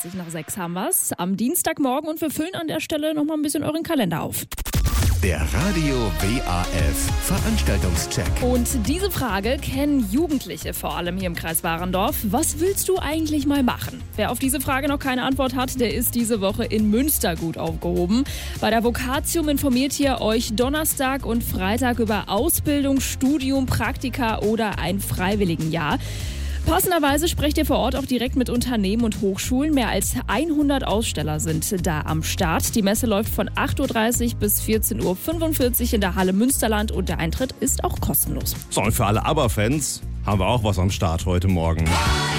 6 haben wir's. Am Dienstagmorgen und wir füllen an der Stelle nochmal ein bisschen euren Kalender auf. Der Radio WAF Veranstaltungscheck. Und diese Frage kennen Jugendliche vor allem hier im Kreis Warendorf. Was willst du eigentlich mal machen? Wer auf diese Frage noch keine Antwort hat, der ist diese Woche in Münster gut aufgehoben. Bei der Vocatium informiert ihr euch Donnerstag und Freitag über Ausbildung, Studium, Praktika oder ein Freiwilligenjahr. Passenderweise sprecht ihr vor Ort auch direkt mit Unternehmen und Hochschulen. Mehr als 100 Aussteller sind da am Start. Die Messe läuft von 8.30 Uhr bis 14.45 Uhr in der Halle Münsterland und der Eintritt ist auch kostenlos. So, und für alle ABBA-Fans haben wir auch was am Start heute Morgen.